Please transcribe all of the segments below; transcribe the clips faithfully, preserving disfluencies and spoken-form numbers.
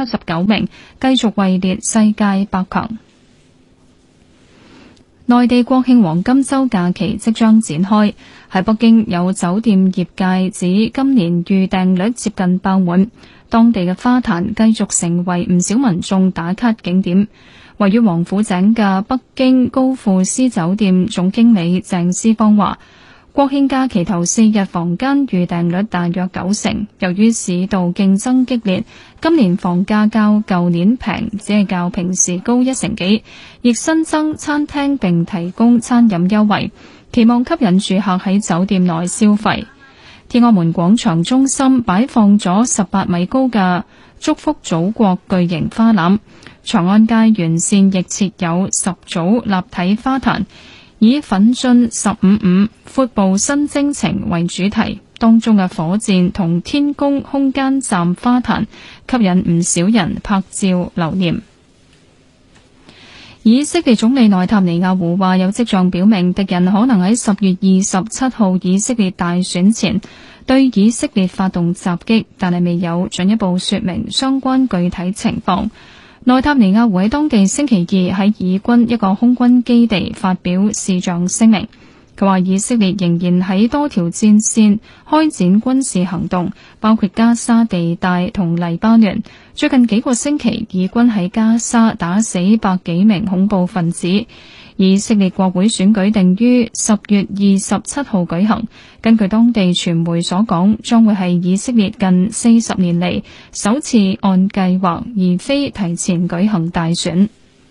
七十九名，繼續位列世界百強。內地國慶黃金週假期即將展開，喺北京有酒店業界指今年預訂率接近爆滿，當地嘅花壇繼續成為唔少民眾打卡景點。位於王府井嘅北京高富斯酒店總經理鄭思芳話，國慶假期頭四日房間預訂率大約九成，由於市道競爭激烈，今年房價較舊年平，只係較平時高一成幾，亦新增餐廳並提供餐飲優惠，期望吸引住客喺酒店內消費。天安門廣場中心擺放咗十八米高嘅祝福祖國巨型花籃，長安街沿線亦設有十組立體花壇，以奮進十五五闊步新征程為主題，當中嘅火箭同天宮空間站花壇吸引唔少人拍照留念。以色列總理內塔尼亞胡話有跡象表明，敵人可能喺十月二十七號以色列大選前對以色列發動襲擊，但係未有進一步說明相關具體情況。內塔尼亞胡喺當地星期二喺以軍一個空軍基地發表視像聲明，佢話以色列仍然喺多條戰線開展軍事行動，包括加沙地帶同黎巴嫩。最近幾個星期，以軍喺加沙打死百幾名恐怖分子。以色列國會選舉定於十月二十七號舉行，根據當地傳媒所講，將會係以色列近四十年嚟首次按計劃而非提前舉行大選。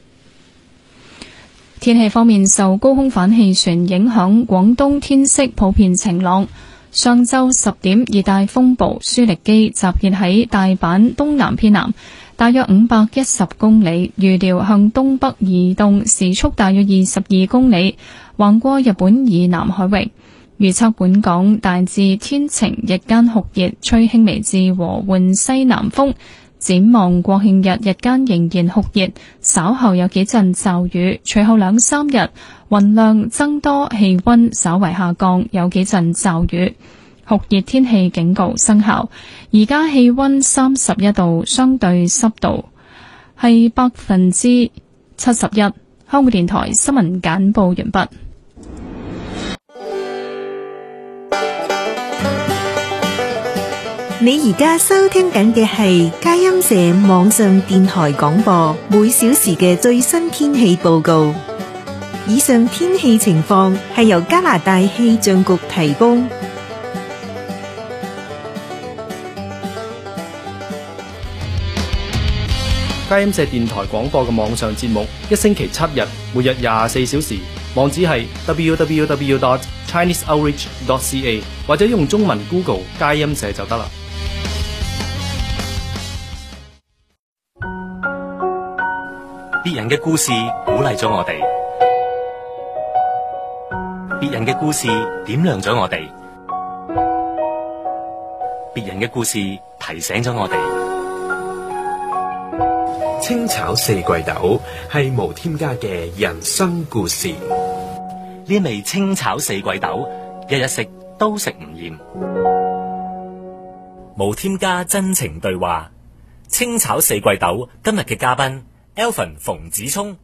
天氣方面，受高空反氣旋影響，廣東天色普遍晴朗。上晝十點，熱帶風暴舒力基集結喺大阪東南偏南，大約五百一十公里，預料向東北移動，時速大約二十二公里，橫過日本以南海域。預測本港大致天晴，日間酷熱，吹輕微至和緩西南風。展望國慶日，日間仍然酷熱，稍後有幾陣驟雨，隨後兩三日雲量增多，氣溫稍為下降，有幾陣驟雨。酷熱天氣警告生效。而家氣溫三十一度，相對濕度係百分之七十一。香港電台新聞簡報完畢。 你而家收聽緊嘅係佳音社網上電台廣播，每小時嘅最新天氣報告。以上天氣情況係由加拿大氣象局提供。 佳音社電台廣播嘅網上節目，一星期七日，每日廿四小時，網址係 double u double u double u dot chinese outreach dot c a， 或者用中文 Google 佳音社就得啦。 別人嘅故事鼓勵咗我哋，別人嘅故事點亮咗我哋，別人嘅故事提醒咗我哋。 清炒四季豆係無添加嘅人生故事。 呢味清炒四季豆，日日食都食唔厭。無添加真情對話，清炒四季豆。今日嘅嘉賓 Alvin 馮子聰。